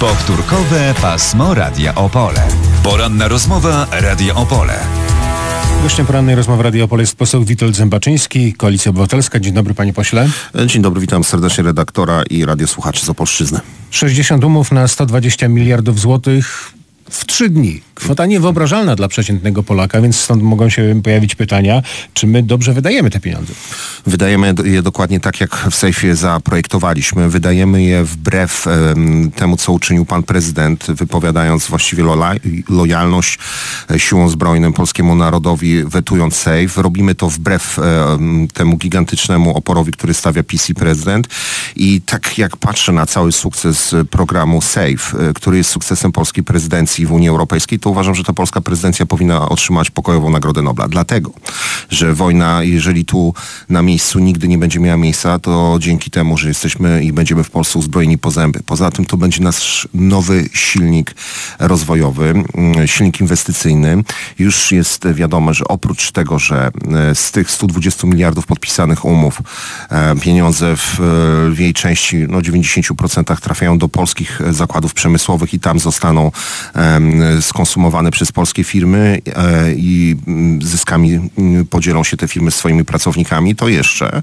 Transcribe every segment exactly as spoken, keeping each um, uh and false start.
Powtórkowe pasmo Radia Opole. Poranna rozmowa Radia Opole. Gościem porannej rozmowy Radia Opole jest poseł Witold Zębaczyński, Koalicja Obywatelska. Dzień dobry, panie pośle. Dzień dobry, witam serdecznie redaktora i radiosłuchaczy z Opolszczyzny. sześćdziesiąt umów na sto dwadzieścia miliardów złotych w trzy dni. Kwota niewyobrażalna dla przeciętnego Polaka, więc stąd mogą się pojawić pytania, czy my dobrze wydajemy te pieniądze. Wydajemy je dokładnie tak, jak w sejfie zaprojektowaliśmy. Wydajemy je wbrew um, temu, co uczynił pan prezydent, wypowiadając właściwie lo- lojalność siłom zbrojnym, polskiemu narodowi, wetując sejf. Robimy to wbrew um, temu gigantycznemu oporowi, który stawia P C prezydent. I tak jak patrzę na cały sukces programu sejf, który jest sukcesem polskiej prezydencji w Unii Europejskiej, to uważam, że ta polska prezydencja powinna otrzymać pokojową Nagrodę Nobla. Dlatego, że wojna, jeżeli tu na miejscu nigdy nie będzie miała miejsca, to dzięki temu, że jesteśmy i będziemy w Polsce uzbrojeni po zęby. Poza tym to będzie nasz nowy silnik rozwojowy, silnik inwestycyjny. Już jest wiadomo, że oprócz tego, że z tych stu dwudziestu miliardów podpisanych umów pieniądze w lwiej części, no dziewięćdziesiąt procent trafiają do polskich zakładów przemysłowych i tam zostaną skonsumowane przez polskie firmy i zyskami podzielą się te firmy z swoimi pracownikami, to jeszcze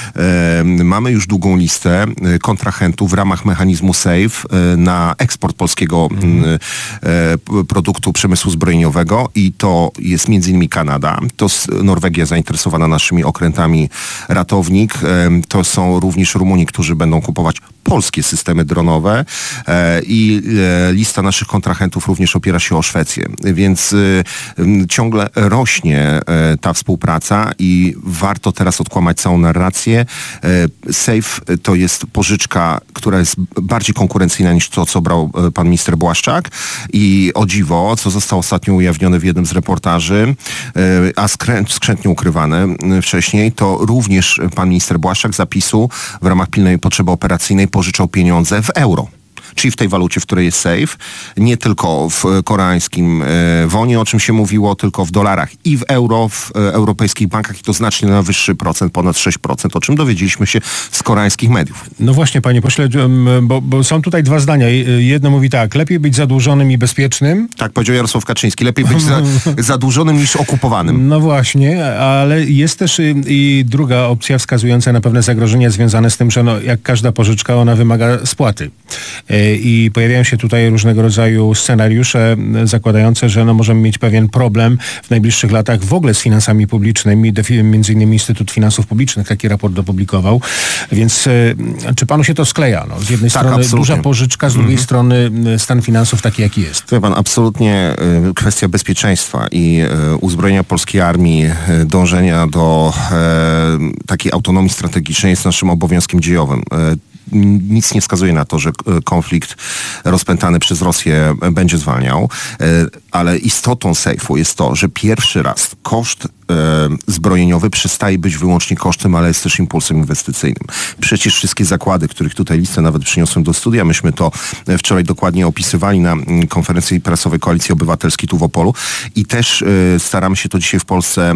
mamy już długą listę kontrahentów w ramach mechanizmu sejf na eksport polskiego mm. produktu przemysłu zbrojeniowego i to jest między innymi Kanada, to Norwegia zainteresowana naszymi okrętami Ratownik, to są również Rumuni, którzy będą kupować polskie systemy dronowe i lista naszych kontrahentów również opiera się o Szwecję, więc ciągle rośnie ta współpraca i warto teraz odkłamać całą narrację. Sejf to jest pożyczka, która jest bardziej konkurencyjna niż to, co brał pan minister Błaszczak i o dziwo, co zostało ostatnio ujawnione w jednym z reportaży, a skrę- skrzętnie ukrywane wcześniej, to również pan minister Błaszczak zapisu w ramach pilnej potrzeby operacyjnej pożyczał pieniądze w euro. Czyli w tej walucie, w której jest sejf, nie tylko w koreańskim e, wonie, o czym się mówiło, tylko w dolarach i w euro, w e, europejskich bankach i to znacznie na wyższy procent, ponad sześć procent, o czym dowiedzieliśmy się z koreańskich mediów. No właśnie, panie pośle, bo, bo są tutaj dwa zdania. Jedno mówi tak, lepiej być zadłużonym i bezpiecznym. Tak powiedział Jarosław Kaczyński, lepiej być za, zadłużonym niż okupowanym. No właśnie, ale jest też i, i druga opcja wskazująca na pewne zagrożenia związane z tym, że no, jak każda pożyczka, ona wymaga spłaty. E, I pojawiają się tutaj różnego rodzaju scenariusze zakładające, że no możemy mieć pewien problem w najbliższych latach w ogóle z finansami publicznymi. Między innymi Instytut Finansów Publicznych taki raport opublikował. Więc czy panu się to skleja? No, z jednej tak, strony absolutnie. duża pożyczka, z drugiej mm-hmm. strony stan finansów taki, jaki jest. Wie pan, absolutnie y, kwestia bezpieczeństwa i y, uzbrojenia polskiej armii, y, dążenia do y, takiej autonomii strategicznej jest naszym obowiązkiem dziejowym. Y, Nic nie wskazuje na to, że konflikt rozpętany przez Rosję będzie zwalniał, ale istotą sejfu jest to, że pierwszy raz koszt zbrojeniowy przestaje być wyłącznie kosztem, ale jest też impulsem inwestycyjnym. Przecież wszystkie zakłady, których tutaj listę nawet przyniosłem do studia, myśmy to wczoraj dokładnie opisywali na konferencji prasowej Koalicji Obywatelskiej tu w Opolu i też staramy się to dzisiaj w Polsce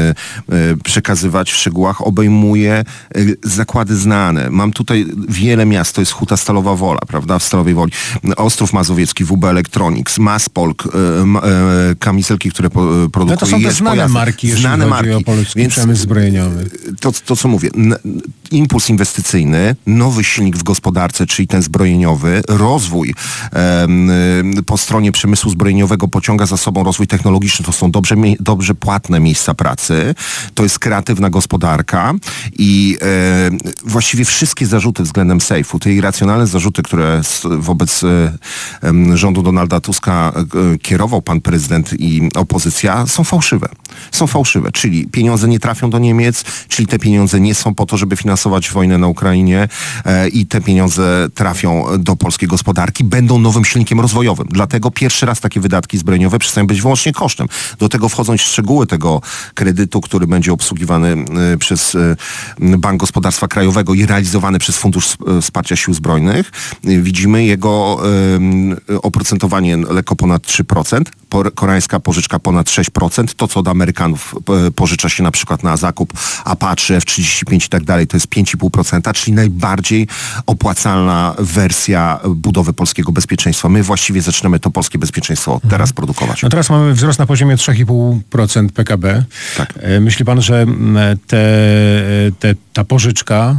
przekazywać w szczegółach, obejmuje zakłady znane. Mam tutaj wiele miast, to jest Huta Stalowa Wola, prawda, w Stalowej Woli, Ostrów Mazowiecki, W B Electronics, Maspolk, kamizelki, które produkuje. No to są te znane pojazdy. marki, znane marki. O polski przemysł zbrojeniowy. To, to, co mówię, n- impuls inwestycyjny, nowy silnik w gospodarce, czyli ten zbrojeniowy, rozwój em, po stronie przemysłu zbrojeniowego pociąga za sobą rozwój technologiczny, to są dobrze, mie- dobrze płatne miejsca pracy, to jest kreatywna gospodarka i e, właściwie wszystkie zarzuty względem sejfu, te irracjonalne zarzuty, które wobec e, rządu Donalda Tuska e, kierował pan prezydent i opozycja, są fałszywe. Są fałszywe, czyli pieniądze nie trafią do Niemiec, czyli te pieniądze nie są po to, żeby finansować wojnę na Ukrainie e, i te pieniądze trafią do polskiej gospodarki, będą nowym silnikiem rozwojowym. Dlatego pierwszy raz takie wydatki zbrojeniowe przestają być wyłącznie kosztem. Do tego wchodzą szczegóły tego kredytu, który będzie obsługiwany e, przez e, Bank Gospodarstwa Krajowego i realizowany przez Fundusz Wsparcia Sił Zbrojnych. E, widzimy jego e, oprocentowanie lekko ponad trzy procent. koreańska pożyczka ponad sześć procent. To, co od Amerykanów pożycza się na przykład na zakup Apache, F trzydzieści pięć i tak dalej, to jest pięć i pół procent, czyli najbardziej opłacalna wersja budowy polskiego bezpieczeństwa. My właściwie zaczynamy to polskie bezpieczeństwo od teraz produkować. No teraz mamy wzrost na poziomie trzy i pół procent P K B. Tak. Myśli pan, że te, te, ta pożyczka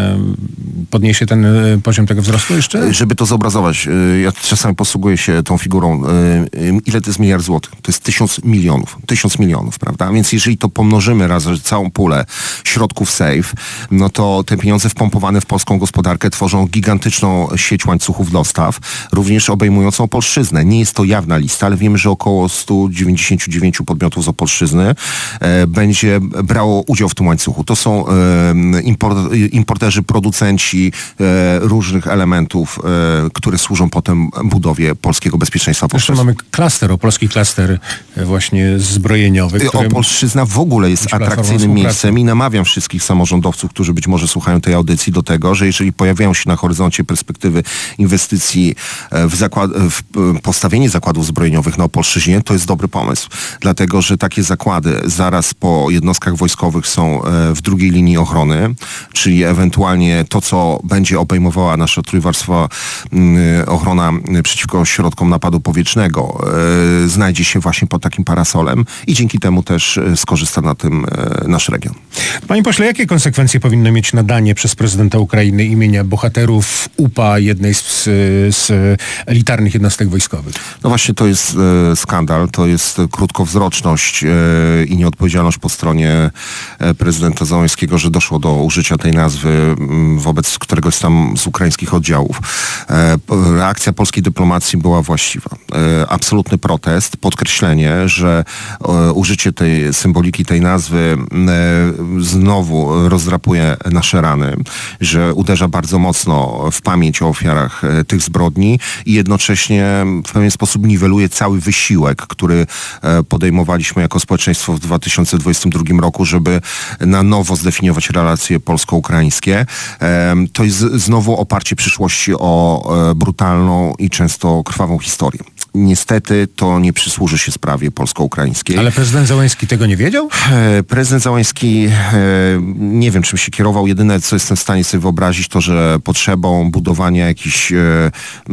podniesie ten poziom tego wzrostu jeszcze? Żeby to zobrazować, ja czasami posługuję się tą figurą, ile to jest miliard złotych? To jest tysiąc milionów. Tysiąc milionów, prawda? Więc jeżeli to pomnożymy razem całą pulę środków safe, no to te pieniądze wpompowane w polską gospodarkę tworzą gigantyczną sieć łańcuchów dostaw, również obejmującą Opolszczyznę. Nie jest to jawna lista, ale wiemy, że około sto dziewięćdziesiąt dziewięć podmiotów z Opolszczyzny e, będzie brało udział w tym łańcuchu. To są e, import, importerzy, producenci e, różnych elementów, e, które służą potem budowie polskiego bezpieczeństwa. Jeszcze mamy klaster, opolski klaster właśnie zbrojeniowy. Którym... Opolszczyzna w ogóle jest atrakcyjnym miejscem i namawiam wszystkich samorządowców, którzy być może słuchają tej audycji, do tego, że jeżeli pojawiają się na horyzoncie perspektywy inwestycji w, zakład, w postawienie zakładów zbrojeniowych na Opolszczyźnie, to jest dobry pomysł. Dlatego, że takie zakłady zaraz po jednostkach wojskowych są w drugiej linii ochrony, czyli ewentualnie to, co będzie obejmowała nasza trójwarstwowa ochrona przeciwko środkom napadu powietrznego, znajdzie się właśnie pod takim parasolem i dzięki temu też skorzysta na tym nasz region. Panie pośle, jakie konsekwencje powinno mieć nadanie przez prezydenta Ukrainy imienia bohaterów U P A, jednej z, z elitarnych jednostek wojskowych? No właśnie to jest e, skandal, to jest krótkowzroczność e, i nieodpowiedzialność po stronie e, prezydenta Załęskiego, że doszło do użycia tej nazwy m, wobec któregoś tam z ukraińskich oddziałów. E, reakcja polskiej dyplomacji była właściwa. E, absolutny protest, podkreślenie, że e, użycie tej symboliki, tej nazwy e, znowu rozdrapuje nasze rany, że uderza bardzo mocno w pamięć o ofiarach e, tych zbrodni i jednocześnie w pewien sposób niweluje cały wysiłek, który e, podejmowaliśmy jako społeczeństwo w dwa tysiące dwudziestym drugim roku, żeby na nowo zdefiniować relacje polsko-ukraińskie. E, to jest znowu oparcie przyszłości o e, brutalną i często krwawą historię. Niestety to nie przysłuży się sprawie polsko-ukraińskiej. Ale prezydent Załęski tego nie wiedział? E, prezydent Załęski, e, nie wiem czym się kierował. Jedyne, co jestem w stanie sobie wyobrazić, to, że potrzebą budowania jakichś e,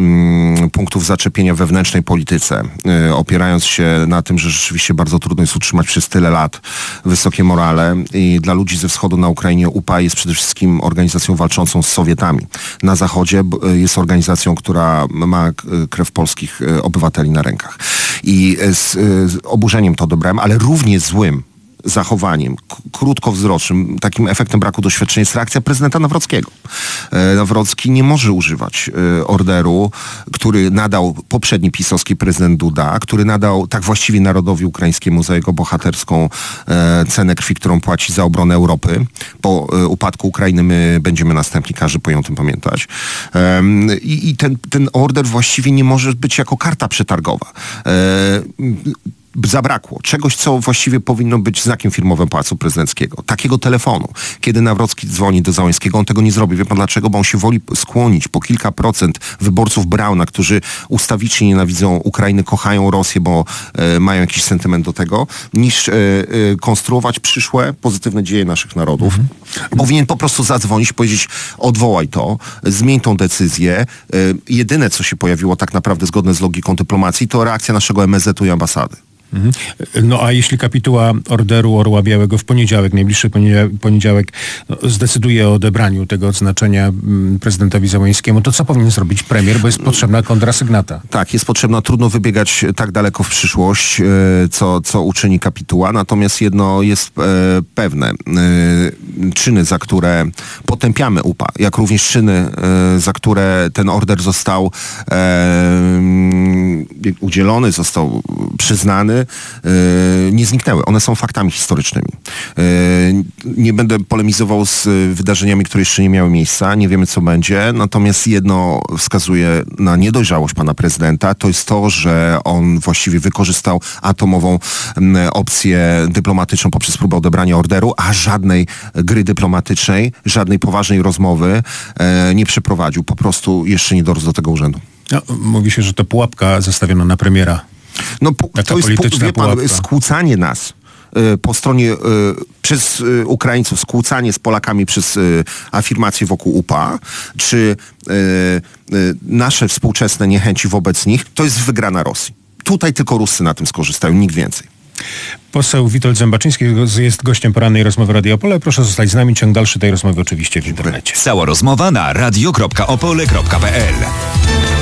m, punktów zaczepienia w wewnętrznej polityce, e, opierając się na tym, że rzeczywiście bardzo trudno jest utrzymać przez tyle lat wysokie morale i dla ludzi ze wschodu na Ukrainie U P A jest przede wszystkim organizacją walczącą z Sowietami. Na zachodzie jest organizacją, która ma krew polskich obywateli na rękach. I z, z oburzeniem to odebrałem, ale równie złym zachowaniem, k- krótkowzrocznym, takim efektem braku doświadczenia jest reakcja prezydenta Nawrockiego. E, Nawrocki nie może używać e, orderu, który nadał poprzedni pisowski prezydent Duda, który nadał tak właściwie narodowi ukraińskiemu za jego bohaterską e, cenę krwi, którą płaci za obronę Europy. Po e, upadku Ukrainy my będziemy następni, każdy powinien o tym pamiętać. E, I i ten, ten order właściwie nie może być jako karta przetargowa. E, Zabrakło czegoś, co właściwie powinno być znakiem firmowym Pałacu Prezydenckiego. Takiego telefonu. Kiedy Nawrocki dzwoni do Załęskiego, on tego nie zrobi. Wie pan dlaczego? Bo on się woli skłonić po kilka procent wyborców Brauna, którzy ustawicznie nienawidzą Ukrainy, kochają Rosję, bo e, mają jakiś sentyment do tego, niż e, e, konstruować przyszłe pozytywne dzieje naszych narodów. Mhm. Powinien po prostu zadzwonić i powiedzieć: odwołaj to, zmień tą decyzję. E, jedyne, co się pojawiło tak naprawdę zgodne z logiką dyplomacji, to reakcja naszego M S Z-u i ambasady. Mhm. No a jeśli kapituła Orderu Orła Białego w poniedziałek, najbliższy poniedziałek, poniedziałek no, zdecyduje o odebraniu tego odznaczenia mm, prezydentowi Załęskiemu, to co powinien zrobić premier, bo jest potrzebna kontrasygnata? Tak, jest potrzebna, trudno wybiegać tak daleko w przyszłość, e, co, co uczyni kapituła, natomiast jedno jest e, pewne. E, czyny, za które potępiamy U P A, jak również czyny, e, za które ten order został e, udzielony, został przyznany, nie zniknęły. One są faktami historycznymi. Nie będę polemizował z wydarzeniami, które jeszcze nie miały miejsca. Nie wiemy, co będzie. Natomiast jedno wskazuje na niedojrzałość pana prezydenta. To jest to, że on właściwie wykorzystał atomową opcję dyplomatyczną poprzez próbę odebrania orderu, a żadnej gry dyplomatycznej, żadnej poważnej rozmowy nie przeprowadził. Po prostu jeszcze nie dorósł do tego urzędu. No, mówi się, że to pułapka zastawiona na premiera. No po, to jest, po, wie pan, pułapka. Skłócanie nas y, po stronie y, przez y, Ukraińców, skłócanie z Polakami przez y, afirmacje wokół U P A, czy y, y, nasze współczesne niechęci wobec nich, to jest wygrana Rosji. Tutaj tylko Ruscy na tym skorzystają, nikt więcej. Poseł Witold Zębaczyński jest gościem porannej rozmowy Radio Opole. Proszę zostać z nami. Ciąg dalszy tej rozmowy oczywiście w internecie. Cała rozmowa na radio kropka opole kropka p l.